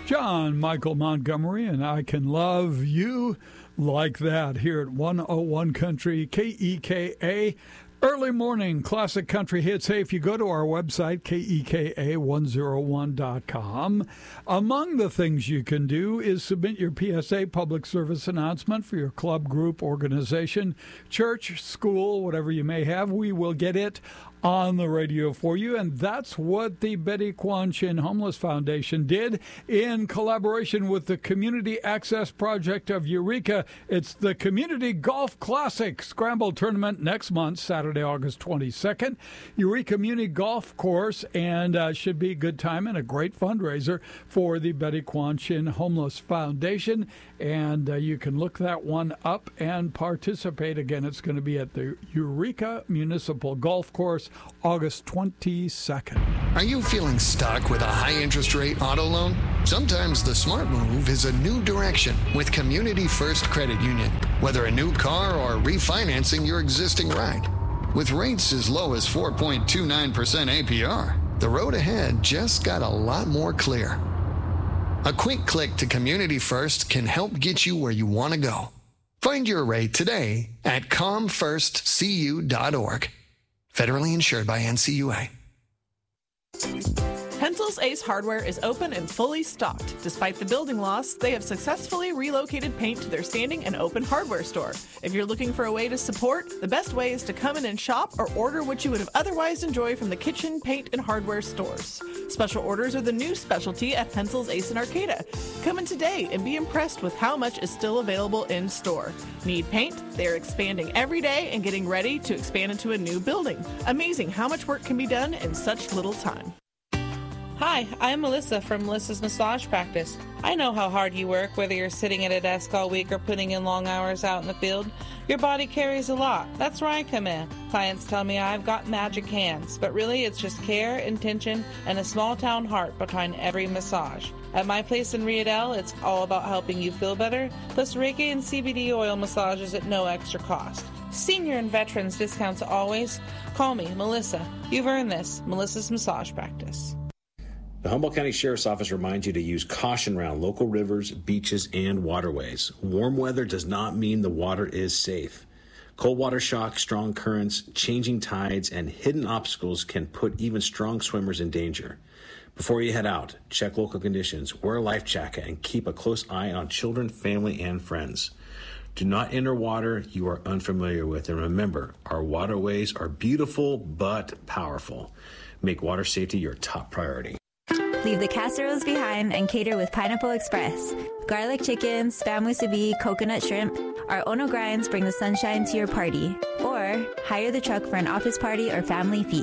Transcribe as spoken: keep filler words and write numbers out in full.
John Michael Montgomery, and I Can Love You Like That here at one oh one Country, K E K A. Early morning classic country hits. Hey, if you go to our website, K E K A one oh one dot com, among the things you can do is submit your P S A, public service announcement, for your club, group, organization, church, school, whatever you may have. We will get it on the radio for you, and that's what the Betty Quan Chin Homeless Foundation did in collaboration with the Community Access Project of Eureka. It's the Community Golf Classic Scramble Tournament next month, Saturday, August twenty-second. Eureka Muni Golf Course, and uh, should be a good time and a great fundraiser for the Betty Quan Chin Homeless Foundation, and uh, you can look that one up and participate. Again, it's going to be at the Eureka Municipal Golf Course, August twenty-second. Are you feeling stuck with a high interest rate auto loan? Sometimes the smart move is a new direction with Community First Credit Union. Whether a new car or refinancing your existing ride. With rates as low as four point two nine percent A P R, the road ahead just got a lot more clear. A quick click to Community First can help get you where you want to go. Find your rate today at com first c u dot org. Federally insured by N C U A. Pencil's Ace Hardware is open and fully stocked. Despite the building loss, they have successfully relocated paint to their standing and open hardware store. If you're looking for a way to support, the best way is to come in and shop or order what you would have otherwise enjoyed from the kitchen, paint, and hardware stores. Special orders are the new specialty at Pencil's Ace in Arcata. Come in today and be impressed with how much is still available in store. Need paint? They're expanding every day and getting ready to expand into a new building. Amazing how much work can be done in such little time. Hi, I'm Melissa from Melissa's Massage Practice. I know how hard you work, whether you're sitting at a desk all week or putting in long hours out in the field. Your body carries a lot. That's where I come in. Clients tell me I've got magic hands, but really it's just care, intention, and a small town heart behind every massage. At my place in Riedel, it's all about helping you feel better, plus Reiki and C B D oil massages at no extra cost. Senior and veterans discounts always. Call me, Melissa. You've earned this. Melissa's Massage Practice. The Humboldt County Sheriff's Office reminds you to use caution around local rivers, beaches, and waterways. Warm weather does not mean the water is safe. Cold water shock, strong currents, changing tides, and hidden obstacles can put even strong swimmers in danger. Before you head out, check local conditions, wear a life jacket, and keep a close eye on children, family, and friends. Do not enter water you are unfamiliar with, and remember, our waterways are beautiful but powerful. Make water safety your top priority. Leave the casseroles behind and cater with Pineapple Express. Garlic chicken, spam musubi, coconut shrimp. Our Ono grinds bring the sunshine to your party. Or hire the truck for an office party or family feast.